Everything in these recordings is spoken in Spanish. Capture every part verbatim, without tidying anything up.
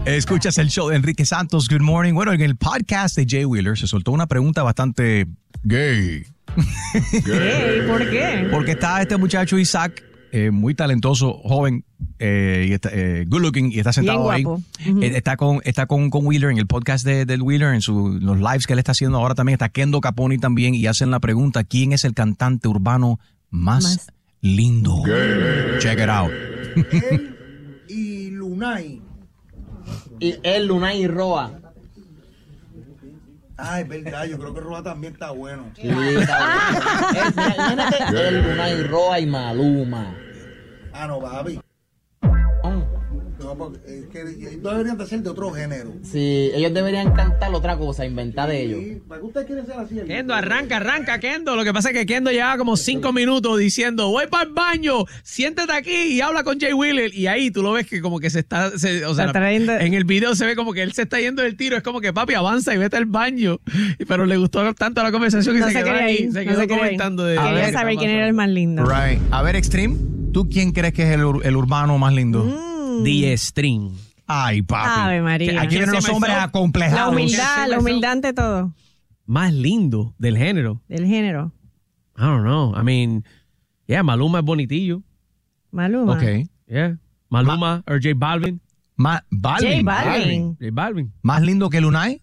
Escuchas el show de Enrique Santos. Good morning. Bueno, en el podcast de Jay Wheeler se soltó una pregunta bastante gay. Gay, ¿por qué? Porque está este muchacho Isaac, eh, muy talentoso, joven, eh, y está, eh, good looking, y está sentado ahí. Bien guapo. Uh-huh. Eh, está con, está con, con Wheeler en el podcast de, del Wheeler, en su, los lives que él está haciendo ahora también. Está Kendo Caponi también, y hacen la pregunta: ¿quién es el cantante urbano más, más. lindo? Gay. Check it out. Él y Lunay. Y él, Lunay y Roa. Ah, es verdad, yo creo que Roa también está bueno. Sí, está bueno. Es, mira, imagínate, él, Lunay, Roa y Maluma. Ah, no, papi. No, porque es que ellos deberían de ser de otro género. Sí, ellos deberían cantar otra cosa, inventar de ellos. Sí, ¿para qué ustedes quieren ser así? Kendo, arranca, arranca, Kendo. Lo que pasa es que Kendo llevaba como cinco minutos diciendo, voy para el baño, siéntate aquí y habla con Jay Wheeler. Y ahí tú lo ves que como que se está, se, o sea, está trayendo... en el video se ve como que él se está yendo del tiro. Es como que papi avanza y vete al baño. Pero le gustó tanto la conversación que no se, se quedó ahí, ahí, se no quedó se comentando de... Quería saber quién era el más lindo. Right. A ver, Extreme, ¿tú quién crees que es el, el urbano más lindo? Mm. The Stream. Ay, papi. Ave María. Aquí vienen los hombres acomplejados. La humildad, la humildad ante todo. Más lindo del género. Del género. I don't know. I mean, yeah, Maluma es bonitillo. Maluma. Ok. Yeah. Maluma o J Balvin. Ma Balvin. J Balvin. J Balvin. ¿Más lindo que Lunay?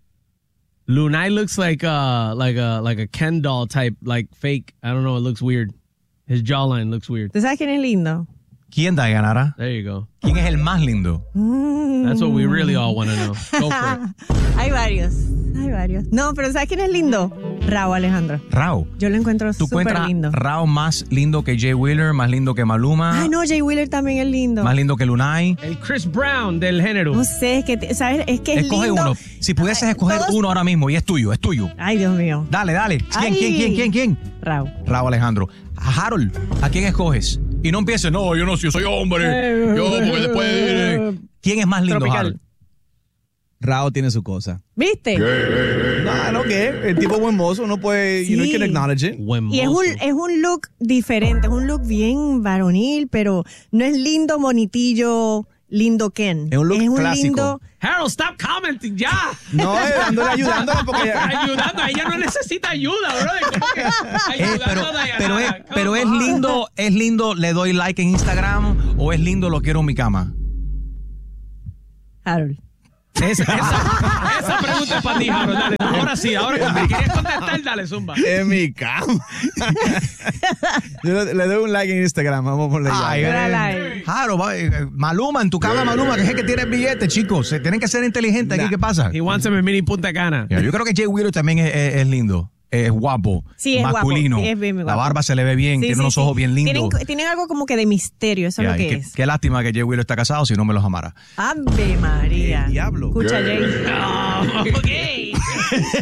Lunay looks like a like a like a Ken doll type, like fake. I don't know. It looks weird. His jawline looks weird. ¿Tú sabes quién es lindo? ¿Quién da ganará? There you go. ¿Quién es el más lindo? That's what we really all want to know. Go for it. Hay varios, hay varios. No, pero ¿sabes quién es lindo? Rauw Alejandro. Rauw. Yo lo encuentro ¿Tú súper encuentras lindo. Rauw más lindo que Jay Wheeler, más lindo que Maluma? Ah, no, Jay Wheeler también es lindo. Más lindo que Lunay. El Chris Brown del género. No sé, es que, te- ¿sabes? Es que es Escoge lindo. uno. Si pudieses escoger Todos- uno ahora mismo y es tuyo, es tuyo. Ay, Dios mío. Dale, dale. ¿Quién, Ay. quién, quién, quién, quién? Rauw. Rauw Alejandro. A Harold, ¿a quién escoges? Y no empieces, no, yo no, yo soy hombre. Yo, porque después... eh. ¿Quién es más lindo, Tropical. Harold? Rauw tiene su cosa. ¿Viste? No, no, ¿qué? El tipo buen mozo, uno puede, you know, you Sí. can acknowledge it. Buen Y es un, mozo. es un look diferente, es un look bien varonil, pero no es lindo, bonitillo, lindo Ken. Es un look clásico. lindo... Harold, stop commenting ya. No, eh, dándole, ayudándole porque ella- Ayudando, ella no necesita ayuda, bro. ¿Cómo que Eh, ayudando pero, a Diana? pero, es, Come pero es on. lindo, es lindo, le doy like en Instagram, o es lindo, lo quiero en mi cama. Harold. Esa, esa, esa pregunta es para ti, Harold. Dale, ahora sí, ahora que me quieres contestar, dale, zumba. en mi cama. Yo le, le doy un like en Instagram, vamos a ponerle Ay, ya. Dale eh, like. Jaro, va, eh, Maluma, en tu cama, Maluma, que es el que tiene el billete, chicos. Se tienen que ser inteligentes aquí, Nah. ¿qué pasa? He wants him in mini Punta Cana. Mira, yo creo que Jay Wheeler también es, es- es lindo, es guapo, Sí, es masculino. guapo, sí, es bien La guapo. barba se le ve bien, Sí, tiene sí, unos sí. ojos bien lindos. Tienen, tienen algo como que de misterio, eso Ya, es lo y que qué, es. qué lástima que Jay Wheeler está casado, si no me los amara. Ave María. El diablo. Escucha, Jay. Oh, okay.